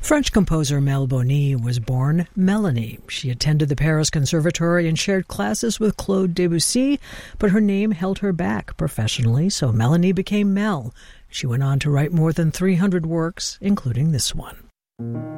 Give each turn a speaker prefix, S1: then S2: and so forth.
S1: French composer Mel Boni was born Melanie. She attended the Paris Conservatory and shared classes with Claude Debussy, but her name held her back professionally, so Melanie became Mel. She went on to write more than 300 works, including this one.